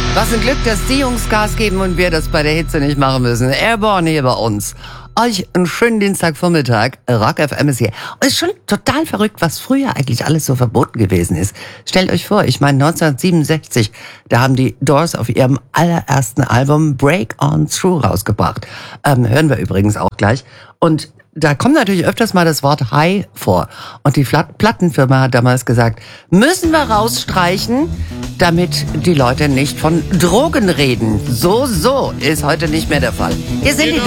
Was ein Glück, dass die Jungs Gas geben und wir das bei der Hitze nicht machen müssen. Airborne hier bei uns. Euch einen schönen Dienstagvormittag. Rock FM ist hier. Und es ist schon total verrückt, was früher eigentlich alles so verboten gewesen ist. Stellt euch vor, ich meine 1967, da haben die Doors auf ihrem allerersten Album Break On Through rausgebracht. Hören wir übrigens auch gleich. Und da kommt natürlich öfters mal das Wort High vor. Und die Plattenfirma hat damals gesagt, müssen wir rausstreichen, damit die Leute nicht von Drogen reden. So ist heute nicht mehr der Fall. Hier sind die